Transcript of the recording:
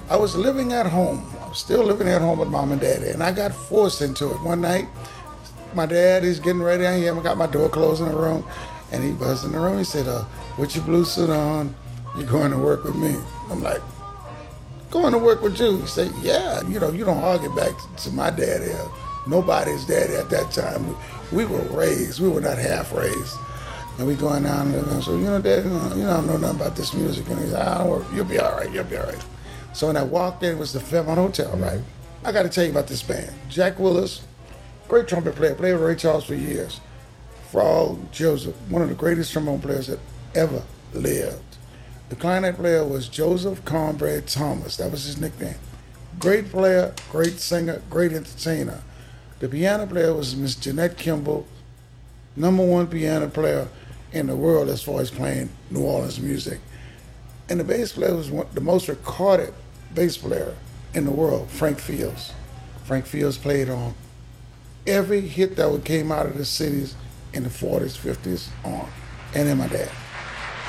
I was living at home. I was still living at home with mom and daddy, and I got forced into it. One night, my dad, he's getting ready. I got my door closed in the room, and he buzzed in the room. He said, "Put your blue suit on. You're going to work with me." I'm like, "Going to work with you?" He said, "Yeah. You know, you don't argue back to my daddy. Nobody's daddy at that time. We were raised. We were not half raised." And we going down there, and so, Dad, you know, I don't know nothing about this music. And he said, "I don't worry. You'll be all right. You'll be all right." So when I walked in, it was the Fairmont Hotel, right? I got to tell you about this band. Jack Willis, great trumpet player, played with Ray Charles for years. Frog Joseph, one of the greatest trombone players that ever lived. The clarinet player was Joseph Cornbread Thomas. That was his nickname. Great player, great singer, great entertainer. The piano player was Miss Jeanette Kimball, #1 piano player in the world as far as playing New Orleans music. And the bass player was the most recorded bass player in the world, Frank Fields. Frank Fields played on every hit that came out of the cities in the 40s, 50s on, and then my dad.